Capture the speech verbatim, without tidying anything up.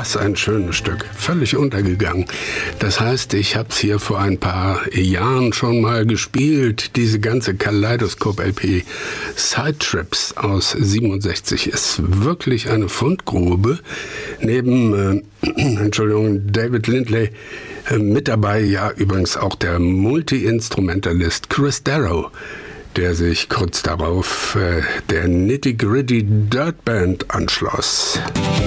Was ein schönes Stück. Völlig untergegangen. Das heißt, ich habe es hier vor ein paar Jahren schon mal gespielt. Diese ganze Kaleidoskop-L P Sidetrips aus siebenundsechzig ist wirklich eine Fundgrube. Neben, äh, Entschuldigung, David Lindley äh, mit dabei, ja übrigens auch der Multi-Instrumentalist Chris Darrow, der sich kurz darauf äh, der Nitty Gritty Dirt Band anschloss.